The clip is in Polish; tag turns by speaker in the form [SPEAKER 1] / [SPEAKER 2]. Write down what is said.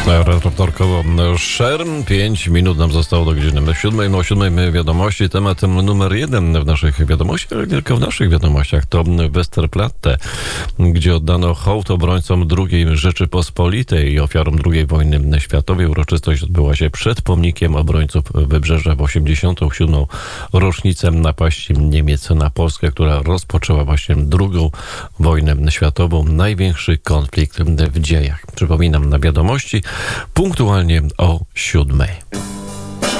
[SPEAKER 1] Wtorkowo Szerm. 5 minut nam zostało do godziny 7. O 7 wiadomości. Temat numer 1 w naszych wiadomościach, ale nie tylko w naszych wiadomościach, to Westerplatte, gdzie oddano hołd obrońcom II Rzeczypospolitej i ofiarom II wojny światowej. Uroczystość odbyła się przed pomnikiem obrońców Wybrzeża w 87. rocznicę napaści Niemiec na Polskę, która rozpoczęła właśnie II wojnę światową, największy konflikt w dziejach. Przypominam, na wiadomości punktualnie o 7.